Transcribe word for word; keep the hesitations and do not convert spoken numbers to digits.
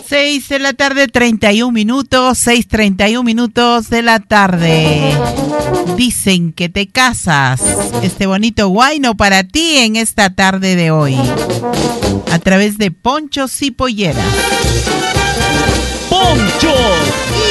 seis de la tarde, treinta y un minutos, seis treinta y un minutos de la tarde. Dicen que te casas. Este bonito guayno para ti en esta tarde de hoy. A través de Ponchos y Polleras. Ponchos